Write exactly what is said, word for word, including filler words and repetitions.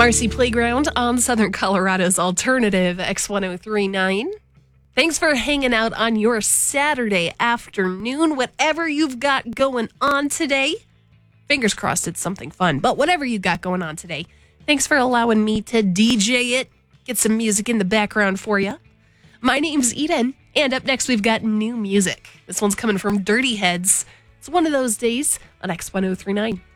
Marcy Playground on Southern Colorado's Alternative X ten thirty-nine. Thanks for hanging out on your Saturday afternoon, whatever you've got going on today. Fingers crossed it's something fun, but whatever you got going on today, thanks for allowing me to D J it, get some music in the background for you. My name's Eden, and up next we've got new music. This one's coming from Dirty Heads. It's one of those days on X ten thirty-nine.